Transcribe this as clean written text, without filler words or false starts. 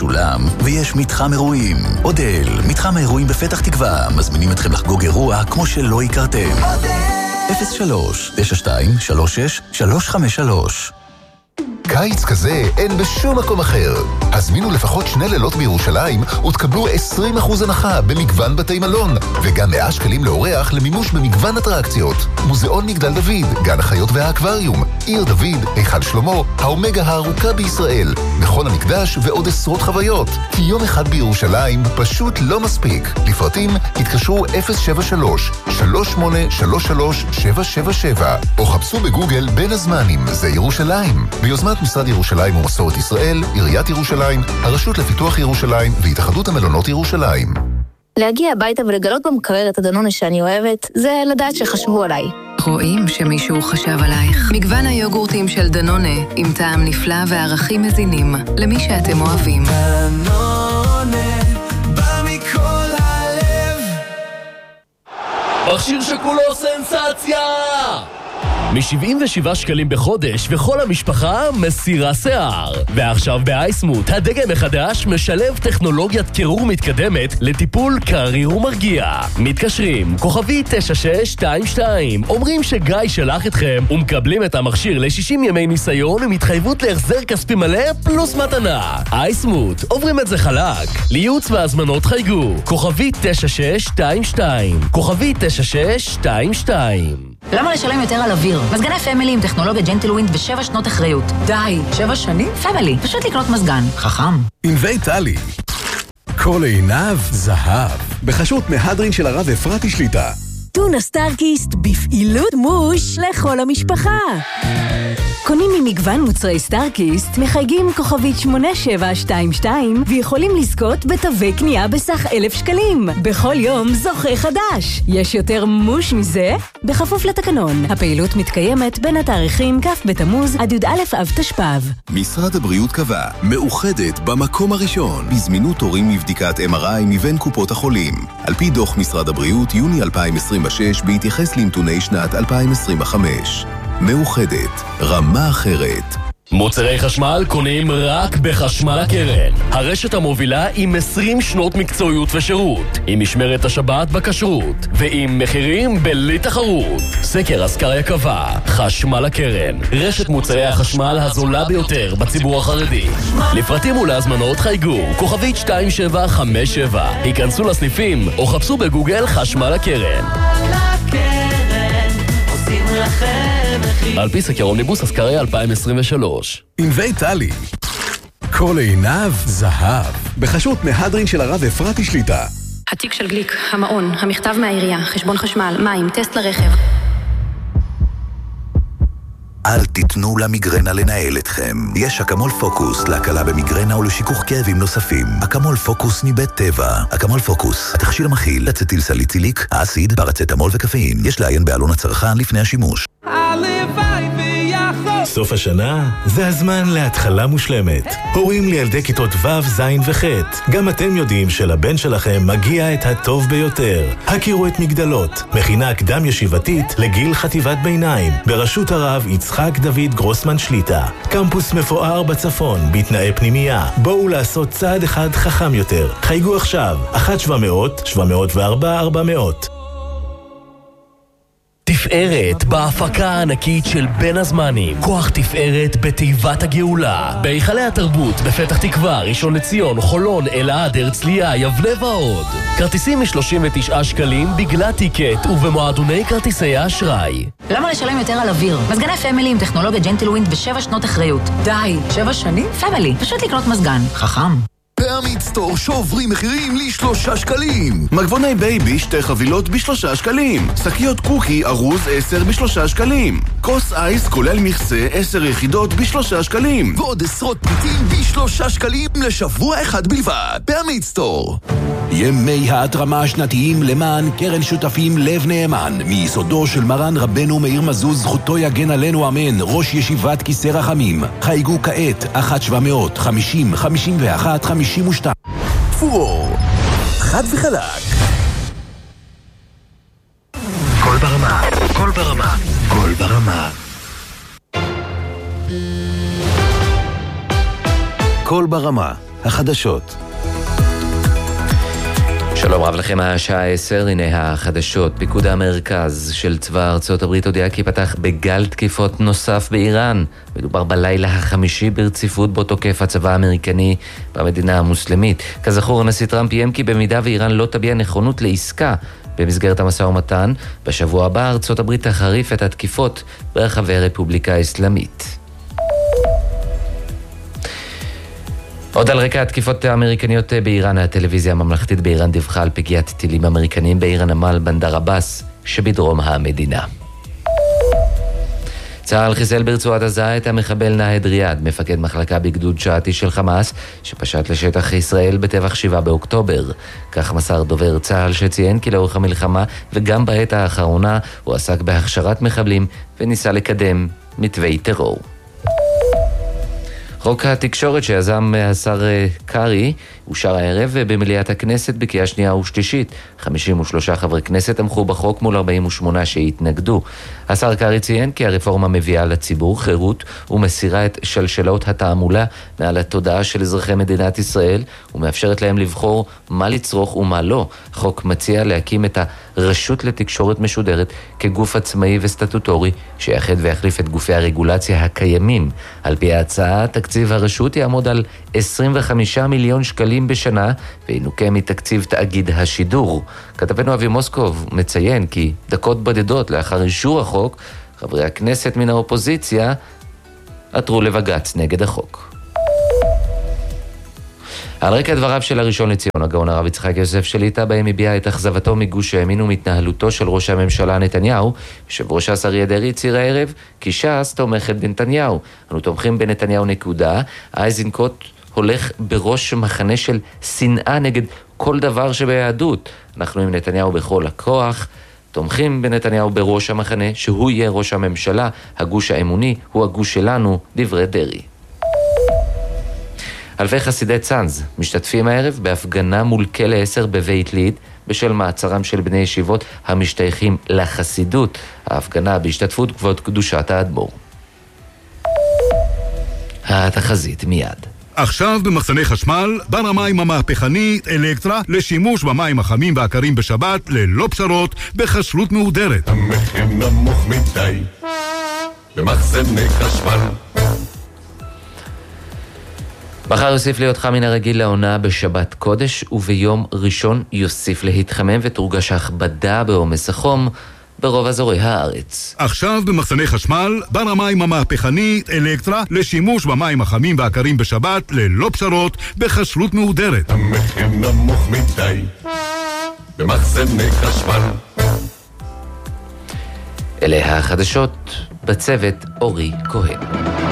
משולם, ויש מתחם אירועים. אודל, מתחם האירועים בפתח תקווה, מזמינים אתכם לחגוג אירוע כמו שלא הכרתם. 03-92-36-353. קיץ כזה אין בשום מקום אחר. הזמינו לפחות 2 לילות בירושלים ותקבלו 20% הנחה במגוון בתי מלון, וגם 100 שקלים לאורח למימוש במגוון אטרקציות. מוזיאון מגדל דוד, גן החיות והאקווריום, עיר דוד, היכל שלמה, האומגה הארוכה בישראל, מכון המקדש ועוד עשרות חוויות. כי יום אחד בירושלים פשוט לא מספיק. לפרטים התקשרו 073-3833-777 או חפשו בגוגל בין הזמנים, זה ירושלים. ביוזמת משרד ירושלים ומסורת ישראל, עיריית ירושלים, הרשות לפיתוח ירושלים והתאחדות המלונות ירושלים. להגיע הביתה ולגלות במקרר את הדנונה שאני אוהבת, זה לדעת שחשבו עליי. רואים שמישהו חשב עלייך. מגוון היוגורטים של דנונה, עם טעם נפלא וערכים מזינים, למי שאתם אוהבים. דנונה, בא מכל הלב. מכשיר שכולו סנסציה! מ-77 שקלים בחודש, וכל המשפחה מסירה שיער. ועכשיו באייסמוט, הדגם החדש משלב טכנולוגיית קירור מתקדמת לטיפול קריר ומרגיע. מתקשרים, כוכבי 9622, אומרים שגיא שלח אתכם, ומקבלים את המכשיר ל-60 ימי ניסיון עם התחייבות להחזר כספי מלא פלוס מתנה. אייסמוט, עוברים את זה חלק. לייעוץ והזמנות חייגו, כוכבי 9622, כוכבי 9622. למה לשלם יותר על אוויר? מזגני פמילי עם טכנולוגיה ג'נטלווינד ו7 שנות אחריות. די, 7 שנים? פמילי, פשוט לקנות מזגן. חכם. ענבי טלי. כל עיניו זהב. בחשות מהדרין של הרב אפרתי שליטה. טונה סטארקיסט בפעילות מוש לכל המשפחה. קונים ממגוון מוצרי סטארקיסט, מחייגים כוכבית 8722 ויכולים לזכות בתווי קנייה בסך 1,000 שקלים. בכל יום זוכה חדש. יש יותר מוש מזה? בכפוף לתקנון. הפעילות מתקיימת בין התאריכים כ' בתמוז עד י"א אב תשפ"ב. משרד הבריאות קבע, מאוחדת במקום הראשון בזמינות תורים מבדיקת MRI מבין קופות החולים. על פי דוח משרד הבריאות יוני 2026 בהתייחס לנתוני שנת 2025. מאוחדת, רמה אחרת. מוצרי חשמל קונים רק בחשמל הקרן. הרשת המובילה עם 20 שנות מקצועיות ושירות, עם משמרת השבת בכשרות, ועם מחירים בלי תחרות. סקר אזכריה קבע, חשמל הקרן, רשת מוצרי החשמל הזולה ביותר בציבור החרדי. לפרטים ולהזמנות חייגו, כוכבית 2757. היכנסו לסניפים או חפשו בגוגל חשמל הקרן. על פי סקר אומניבוס אזכריה 2023. ענבי טלי. כל עיניו זהב. בחשות מהדרין של הרב אפרתי שליטה. התיק של גליק, המעון, המכתב מהעירייה, חשבון חשמל, מים, טסט לרכב. אל תיתנו למיגרנה לנהל אתכם. יש אקמול פוקוס להקלה במיגרנה ולשיכוך כאבים נוספים. אקמול פוקוס מבית טבע. אקמול פוקוס, התכשיר המכיל אצטיל סליציליק, האסיד, פרצטמול וקפאין. יש לעיין בעלון הצרכן לפני השימוש. סוף השנה זה הזמן להתחלה מושלמת. הורים לילדי כיתות ו', ז' וח'. גם אתם יודעים שלבן שלכם מגיע את הטוב ביותר. הכירו את מגדלות, מכינה קדם ישיבתית לגיל חטיבת ביניים, בראשות הרב יצחק דוד גרוסמן שליטה. קמפוס מפואר בצפון, בתנאי פנימייה. בואו לעשות צעד אחד חכם יותר. חייגו עכשיו, 1-700-704-400. תפארת בהפקה הענקית של בין הזמנים. כוח תפארת בתיבת הגאולה. בהיכלי התרבות בפתח תקווה, ראשון לציון, חולון, אלעד, הרצליה, יבנה ועוד. כרטיסים מ-39 שקלים בגלל טיקט ובמועדוני כרטיסי האשראי. למה לשלם יותר על אוויר? מזגני פמילי עם טכנולוגיה ג'נטלווינד ו7 שנות אחריות. די, 7 שנים? פמילי, פשוט לקנות מזגן. חכם. בעמית סטור שוברים מחירים ל3 שקלים. מגבוני בייבי 2 חבילות ב3 שקלים. שקיות קוקי ארוז 10 ב3 שקלים. כוס אייס כולל מכסה 10 יחידות ב3 שקלים. ועוד עשרות פריטים ב3 שקלים לשבוע אחד בלבד. בעמית סטור. ימי ההתרמה השנתיים למען קרן שותפים לב נאמן, מיסודו של מרן רבנו מאיר מזוז, זכותו יגן עלינו אמן, ראש ישיבת כיסא רחמים. חייגו כעת 1-700-50-51-52. פורור, חד וחלק. כל ברמה, כל ברמה, כל ברמה. כל ברמה, החדשות. שלום רב לכם, השעה 10, הנה החדשות. פיקוד המרכז של צבא ארצות הברית הודיע כי פתח בגל תקיפות נוסף באיראן. מדובר בלילה החמישי ברציפות בו תוקף הצבא האמריקני במדינה המוסלמית. כזכור, הנשיא טראמפ איים כי במידה ואיראן לא תביע נכונות לעסקה במסגרת המשא ומתן, בשבוע הבא ארצות הברית תחריף את התקיפות ברחבי הרפובליקה האסלאמית. עוד על רקע התקיפות האמריקניות באיראן, הטלוויזיה הממלכתית באיראן דיווחה על פגיעת טילים אמריקניים בעיר הנמל בנדר עבאס שבדרום המדינה. צה"ל חיסל ברצועת עזה את המחבל נהד ריאד, מפקד מחלקה בגדוד שעתי של חמאס, שפשט לשטח ישראל בטבח 7 באוקטובר. כך מסר דובר צה"ל, שציין כי לאורך המלחמה וגם בעת האחרונה הוא עסק בהכשרת מחבלים וניסה לקדם מתווי טרור. חוק התקשורת שיזם השר קרי אושר הערב במליאת הכנסת בקריאה שנייה ושלישית. 53 חברי כנסת תמכו בחוק מול 48 שהתנגדו. השר קרי ציין כי הרפורמה מביאה לציבור חירות ומסירה את שלשלות התעמולה מעל התודעה של אזרחי מדינת ישראל ומאפשרת להם לבחור מה לצרוך ומה לא. החוק מציע להקים את הרשות לתקשורת משודרת כגוף עצמאי וסטטוטורי שיאחד ויחליף את גופי הרגולציה הקיימים. על פי ההצעה, תקציב הרשות יעמוד על 25 מיליון שקלים בשנה וינוקה מתקציב תאגיד השידור. כתבנו אבי מוסקוב מציין כי דקות בודדות לאחר אישור החוק, חברי הכנסת מן האופוזיציה עתרו לבג"ץ נגד החוק. על רקע דבריו של הראשון לציון, הגאון הרב יצחק יוסף שליט"א, בהם הביע את אכזבתו מגוש הימין ומהתנהלותו של ראש הממשלה נתניהו, יושב ראש ש"ס אריה דרעי הצהיר הערב כי ש"ס תומכת בנתניהו. אנו תומכים בנתניהו נקודה. איזנקוט הולך בראש מחנה של שנאה נגד כל דבר שביהדות. אנחנו עם נתניהו בכל הכוח, תומכים בנתניהו בראש המחנה, שהוא יהיה ראש הממשלה. הגוש האמוני הוא הגוש שלנו, דברי דרעי. אלפי חסידי צאנז משתתפים הערב בהפגנה מול כלא 10 בבית ליד בשל מעצרם של בני ישיבות המשתייכים לחסידות. ההפגנה בהשתתפות כבוד קדושת האדמו"ר. התחזית מיד. עכשיו במחסני חשמל, בר המים המהפכנית אלקטרה לשימוש במים החמים והקרים בשבת ללא פשרות בכשרות מהודרת. המחיר נמוך מדי במחסני חשמל. מחר יוסיף להיות חם מן הרגיל לעונה בשבת קודש, וביום ראשון יוסיף להתחמם ותורגש הכבדה בעומס החום ברוב אזורי הארץ. עכשיו במחסני חשמל, בר המים המהפכנית אלקטרה לשימוש במים החמים והקרים בשבת ללא פשרות בכשרות מהודרת. המחיר נמוך מדי במחסני חשמל. אלה החדשות, בצוות אורי כהן.